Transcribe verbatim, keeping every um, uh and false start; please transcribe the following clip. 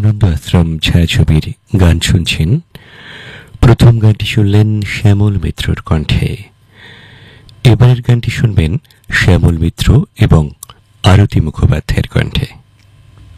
আনন্দ আশ্রম ছায়াছবির গান শুনছেন। প্রথম গানটি শুনলেন শ্যামল মিত্রর কণ্ঠে। এবারের গানটি শুনবেন শ্যামল মিত্র এবং আরতি মুখোপাধ্যায়ের কণ্ঠে।